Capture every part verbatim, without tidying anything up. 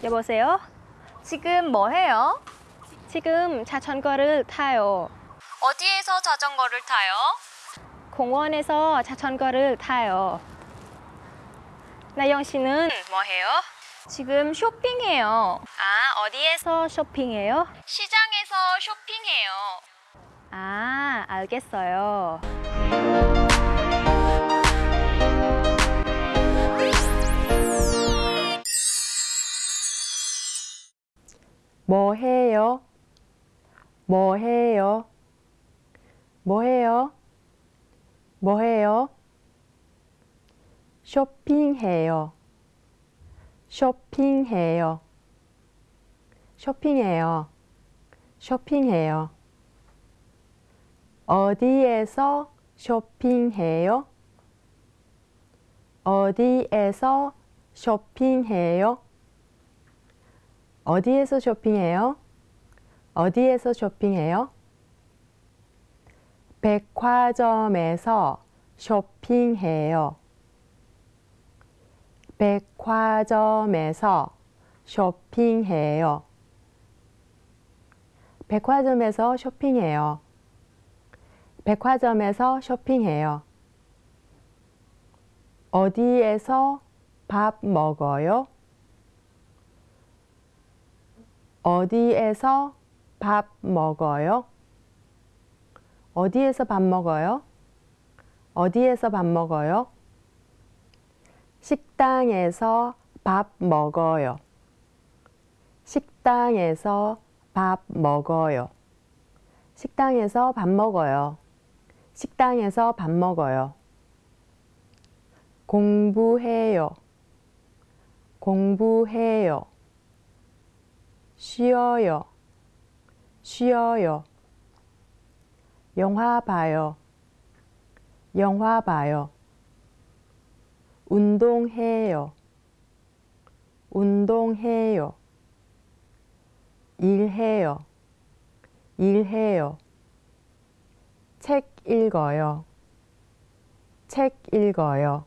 여보세요? 지금 뭐 해요? 지금 자전거를 타요. 어디에서 자전거를 타요? 공원에서 자전거를 타요. 나영 씨는 뭐 해요? 지금 쇼핑해요. 아, 어디에서 쇼핑해요? 시장에서 쇼핑해요. 아, 알겠어요. 뭐 해요? 뭐 해요? 뭐 해요? 뭐 해요? 쇼핑해요. 쇼핑해요. 쇼핑해요. 쇼핑해요. 어디에서 쇼핑해요? 어디에서 쇼핑해요? 어디에서 쇼핑해요? 어디에서 쇼핑해요? 백화점에서 쇼핑해요. 백화점에서 쇼핑해요. 백화점에서 쇼핑해요. 백화점에서 쇼핑해요. 어디에서 밥 먹어요? 어디에서 밥 먹어요? 어디에서 밥 먹어요? 어디에서 밥 먹어요? 식당에서 밥 먹어요. 식당에서 밥 먹어요. 식당에서 밥 먹어요. 식당에서 밥 먹어요. 공부해요. 공부해요. 쉬어요. 쉬어요. 영화 봐요. 영화 봐요. 운동해요. 운동해요. 일해요. 일해요. 책 읽어요. 책 읽어요.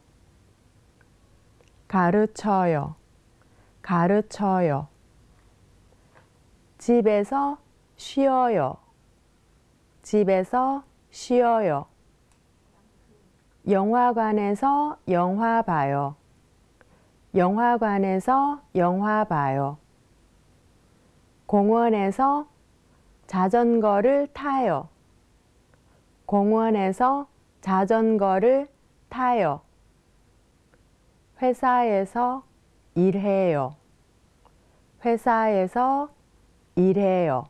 가르쳐요. 가르쳐요. 집에서 쉬어요. 집에서 쉬어요. 영화관에서 영화 봐요. 영화관에서 영화 봐요. 공원에서 자전거를 타요. 공원에서 자전거를 타요. 회사에서 일해요. 회사에서 일해요.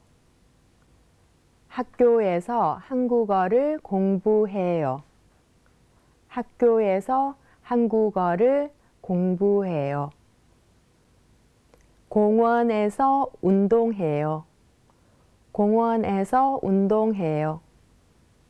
학교에서 한국어를 공부해요. 학교에서 한국어를 공부해요. 공원에서 운동해요. 공원에서 운동해요.